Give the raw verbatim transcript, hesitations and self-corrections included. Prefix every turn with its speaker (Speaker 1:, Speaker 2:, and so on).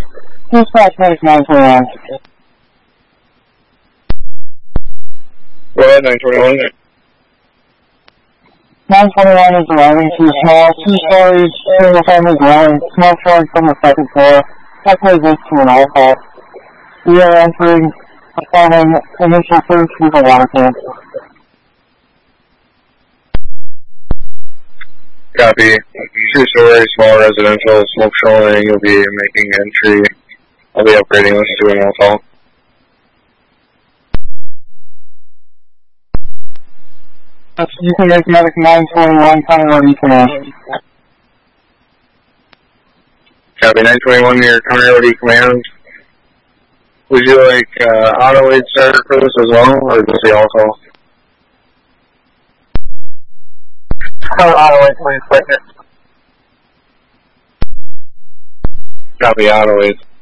Speaker 1: Dispatch medic nine twenty-one.
Speaker 2: Go ahead, nine twenty-one.
Speaker 1: nine twenty-one is arriving to a small, two-story, single-family dwelling, small showing from the second floor. Halfway this to an all-call. We are entering, performing initial search with a water tank.
Speaker 2: Copy. Two-story, small residential, smoke showing. You'll be making entry. I'll be upgrading this to an all-call.
Speaker 1: You can make medic nine twenty-one, coming ready command.
Speaker 2: Copy, nine twenty-one, your county command. Would you like uh, auto aid starter for this as well, or just the all-call?
Speaker 1: Oh, auto aid, please, quicker.
Speaker 2: Copy, auto aid.